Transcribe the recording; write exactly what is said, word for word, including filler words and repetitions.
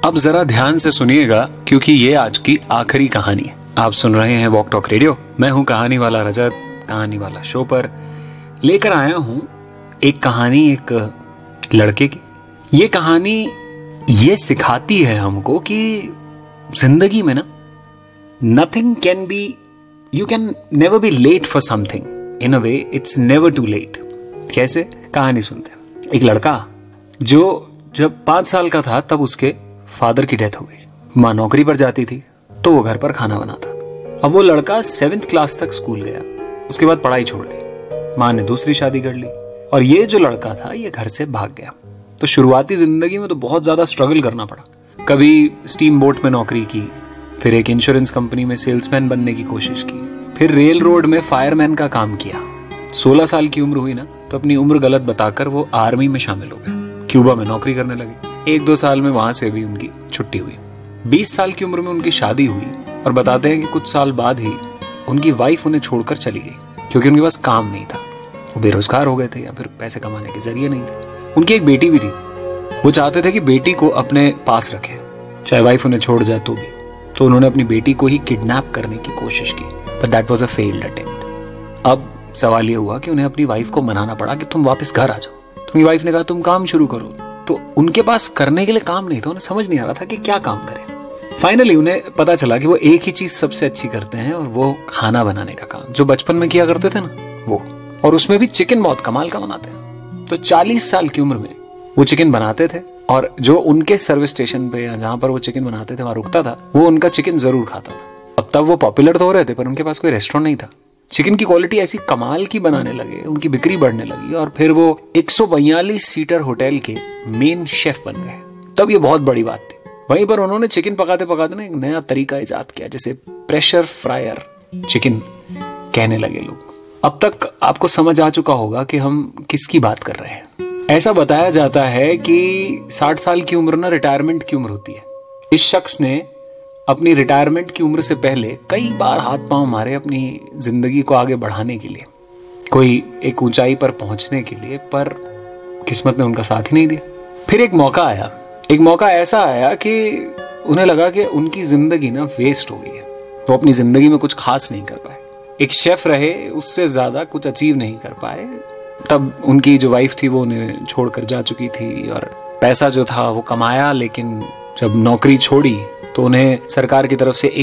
अब जरा ध्यान से सुनिएगा क्योंकि ये आज की आखिरी कहानी है। आप सुन रहे हैं वॉक टॉक रेडियो। मैं हूं कहानी वाला रजत। कहानी वाला शो पर लेकर आया हूं एक कहानी एक लड़के की। ये कहानी ये सिखाती है हमको कि जिंदगी में ना nothing can be, you can never be late for something. In a way it's never to late. कैसे? कहानी सुनते हैं। एक लड़का जो जब पांच साल का था तब उसके फादर की डेथ हो गई। माँ नौकरी पर जाती थी तो वो घर पर खाना बनाता। अब वो लड़का सेवेंथ क्लास तक स्कूल गया, उसके बाद पढ़ाई छोड़ दी। माँ ने दूसरी शादी कर ली और ये जो लड़का था ये घर से भाग गया। तो शुरुआती जिंदगी में तो बहुत ज्यादा स्ट्रगल करना पड़ा। कभी स्टीम बोट में नौकरी की, फिर एक इंश्योरेंस कंपनी में सेल्समैन बनने की कोशिश की, फिर रेल रोड में फायरमैन का काम किया। सोलह साल की उम्र हुई ना तो अपनी उम्र गलत बताकर वो आर्मी में शामिल हो गए। क्यूबा में नौकरी करने लगे। एक दो साल में वहां से भी उनकी छुट्टी हुई। बीस साल की उम्र में उनकी शादी हुई और बताते हैं कि कुछ साल बाद ही उनकी वाइफ उन्हें छोड़कर चली गई क्योंकि उनके पास काम नहीं था। वो बेरोजगार हो गए थे या फिर पैसे कमाने के जरिए नहीं थे। उनकी एक बेटी भी थी। वो चाहते थे कि बेटी को अपने पास रखें चाहे वाइफ उन्हें छोड़ जाए तो भी। तो उन्होंने अपनी बेटी को ही किडनैप करने की कोशिश की, but that was a failed attempt. अब सवाल ये हुआ कि उन्हें अपनी वाइफ को मनाना पड़ा कि तुम वापस घर आ जाओ। तो उनकी वाइफ ने कहा तुम काम शुरू करो। तो उनके पास करने के लिए काम नहीं था। उन्हें समझ नहीं आ रहा था कि क्या काम करें। फाइनली उन्हें पता चला कि वो एक ही चीज सबसे अच्छी करते हैं और वो खाना बनाने का काम, जो बचपन में किया करते थे ना वो। और उसमें भी चिकन बहुत कमाल का बनाते हैं। तो चालीस साल की उम्र में वो चिकन बनाते थे और जो उनके सर्विस स्टेशन पे या जहां पर वो चिकन बनाते थे वहां रुकता था वो उनका चिकन जरूर खाता था। अब तब वो पॉपुलर तो हो रहे थे पर उनके पास कोई रेस्टोरेंट नहीं था। चिकन की क्वालिटी ऐसी कमाल की बनाने लगे, उनकी बिक्री बढ़ने लगी और फिर वो एक सौ बयालीस सीटर होटल के मेन शेफ बन गए। तब ये बहुत बड़ी बात थी। वहीं पर उन्होंने चिकन पकाते पकाते ना एक नया तरीका इजाद किया, जैसे प्रेशर फ्रायर चिकन कहने लगे लोग। अब तक आपको समझ आ चुका होगा कि हम किसकी बात कर रहे हैं। ऐसा बताया जाता है कि साठ साल की उम्र ना रिटायरमेंट की उम्र होती है। इस शख्स ने अपनी रिटायरमेंट की उम्र से पहले कई बार हाथ पांव मारे अपनी जिंदगी को आगे बढ़ाने के लिए, कोई एक ऊंचाई पर पहुंचने के लिए, पर किस्मत ने उनका साथ ही नहीं दिया। फिर एक मौका आया। एक मौका ऐसा आया कि उन्हें लगा कि उनकी जिंदगी ना वेस्ट हो गई है। वो अपनी जिंदगी में कुछ खास नहीं कर पाए। एक शेफ रहे, उससे ज्यादा कुछ अचीव नहीं कर पाए। तब उनकी जो वाइफ थी वो उन्हें छोड़कर जा चुकी थी और पैसा जो था वो कमाया, लेकिन जब नौकरी छोड़ी तो उन्हें सरकार की तरफ से